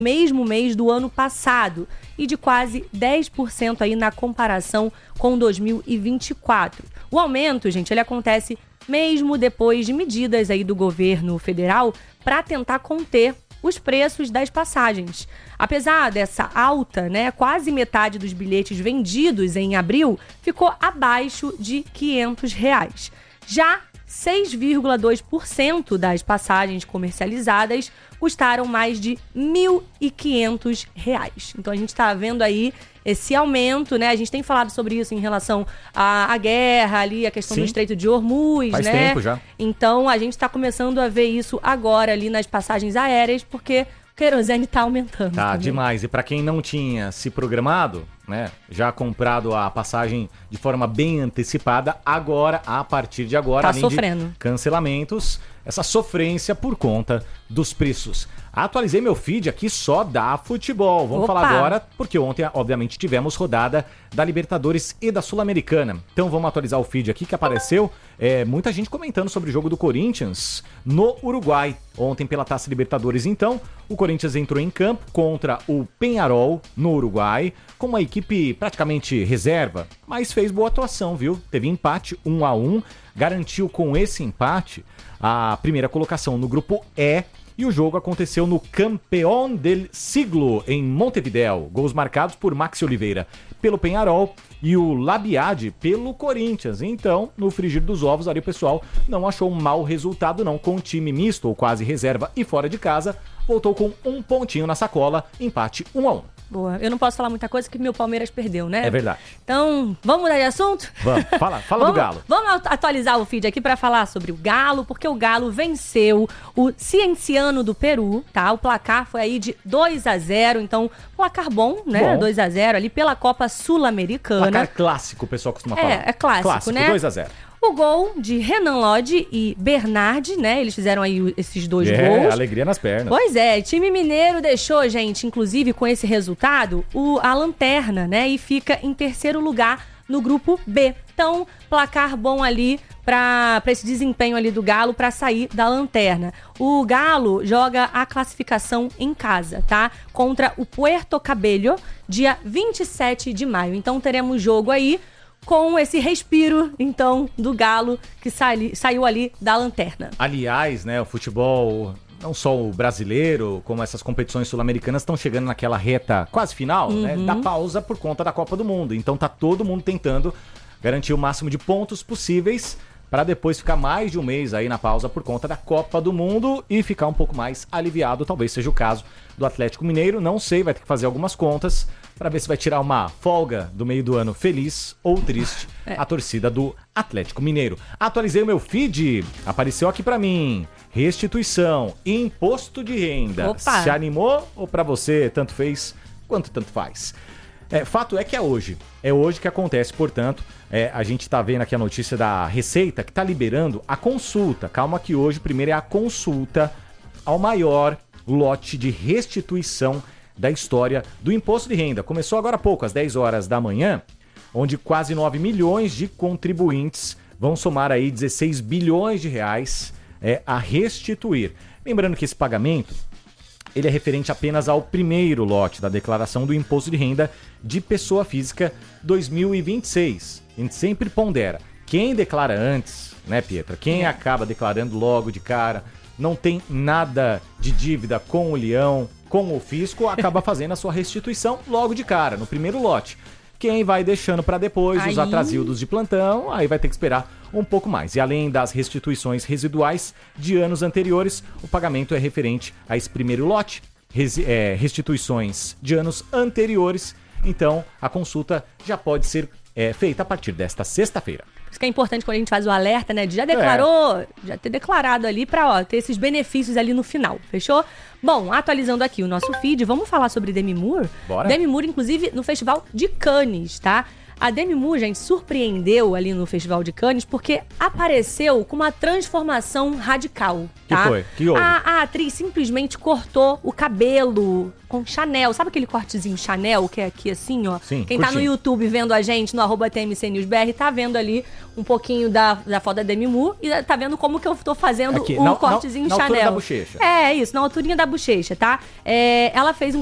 mesmo mês do ano passado e de quase 10% aí na comparação com 2024. O aumento, gente, ele acontece mesmo depois de medidas aí do governo federal para tentar conter os preços das passagens. Apesar dessa alta, quase metade dos bilhetes vendidos em abril ficou abaixo de R$ 500. Já 6,2% das passagens comercializadas custaram mais de R$ 1.500. Então a gente está vendo aí esse aumento, A gente tem falado sobre isso em relação à guerra ali, a questão do Estreito de Hormuz, Faz tempo já. Então a gente está começando a ver isso agora ali nas passagens aéreas, porque o querosene está aumentando. Tá também. demais. E para quem não tinha se programado, já comprado a passagem de forma bem antecipada, agora, a partir de agora, além de cancelamentos, essa sofrência por conta dos preços. Atualizei meu feed aqui só da futebol. Vamos falar agora, porque ontem, obviamente, tivemos rodada da Libertadores e da Sul-Americana. Então vamos atualizar o feed aqui que apareceu. Muita gente comentando sobre o jogo do Corinthians no Uruguai. Ontem pela Taça Libertadores, então, o Corinthians entrou em campo contra o Peñarol no Uruguai, com uma equipe praticamente reserva, mas fez boa atuação, viu? Teve empate 1-1, garantiu com esse empate a primeira colocação no grupo E, e o jogo aconteceu no Campeón del Siglo, em Montevidéu. Gols marcados por Maxi Oliveira pelo Peñarol e o Labiade pelo Corinthians. Então, no frigir dos ovos, ali o pessoal não achou um mau resultado não, com um time misto ou quase reserva e fora de casa, voltou com um pontinho na sacola, empate 1-1. Boa. Eu não posso falar muita coisa que meu Palmeiras perdeu, né? É verdade. Então, vamos mudar de assunto? Vamos. Fala do Galo. Vamos atualizar o feed aqui para falar sobre o Galo, porque o Galo venceu o Cienciano do Peru, tá? O placar foi aí de 2-0, então placar bom, 2-0 ali pela Copa Sul-Americana. Placar clássico, o pessoal costuma falar. É clássico, né? 2-0. O gol de Renan Lodge e Bernard, Eles fizeram aí esses dois gols. Alegria nas pernas. Pois é, time mineiro deixou, gente, inclusive com esse resultado, a lanterna, E fica em terceiro lugar no grupo B. Então, placar bom ali para esse desempenho ali do Galo para sair da lanterna. O Galo joga a classificação em casa, tá? Contra o Puerto Cabello, dia 27 de maio. Então, teremos jogo aí com esse respiro, então, do Galo que saiu ali da lanterna. Aliás, o futebol, não só o brasileiro, como essas competições sul-americanas, estão chegando naquela reta quase final, da pausa por conta da Copa do Mundo. Então tá todo mundo tentando garantir o máximo de pontos possíveis para depois ficar mais de um mês aí na pausa por conta da Copa do Mundo e ficar um pouco mais aliviado. Talvez seja o caso do Atlético Mineiro, não sei, vai ter que fazer algumas contas para ver se vai tirar uma folga do meio do ano feliz ou triste a torcida do Atlético Mineiro. Atualizei o meu feed, apareceu aqui para mim, restituição, imposto de renda. Opa. Se animou ou para você tanto fez quanto tanto faz? Fato é que é hoje que acontece, portanto, a gente está vendo aqui a notícia da Receita que está liberando a consulta. Calma que hoje primeiro é a consulta ao maior lote de restituição da história do imposto de renda. Começou agora há pouco, às 10 horas da manhã, onde quase 9 milhões de contribuintes vão somar aí 16 bilhões de reais a restituir. Lembrando que esse pagamento ele é referente apenas ao primeiro lote da declaração do imposto de renda de pessoa física 2026. A gente sempre pondera. Quem declara antes, Pietra? Quem acaba declarando logo de cara, não tem nada de dívida com o leão, com o fisco, acaba fazendo a sua restituição logo de cara, no primeiro lote. Quem vai deixando para depois, os atrasildos de plantão, aí vai ter que esperar um pouco mais. E além das restituições residuais de anos anteriores, o pagamento é referente a esse primeiro lote, restituições de anos anteriores. Então, a consulta já pode ser feita a partir desta sexta-feira. Isso que é importante quando a gente faz o alerta, de já declarou, já ter declarado ali para ter esses benefícios ali no final, fechou? Bom, atualizando aqui o nosso feed, vamos falar sobre Demi Moore? Bora. Demi Moore, inclusive, no Festival de Cannes, tá? A Demi Moore, gente, surpreendeu ali no Festival de Cannes porque apareceu com uma transformação radical, tá? Que foi? Que houve? A atriz simplesmente cortou o cabelo com Chanel. Sabe aquele cortezinho Chanel que é aqui assim, ó? Sim, Quem tá no YouTube vendo a gente, no @TMCNewsBR, tá vendo ali um pouquinho da foto da Demi Moore e tá vendo como que eu tô fazendo Aqui, cortezinho na Chanel. altura da bochecha. É, isso, na alturinha da bochecha, tá? Ela fez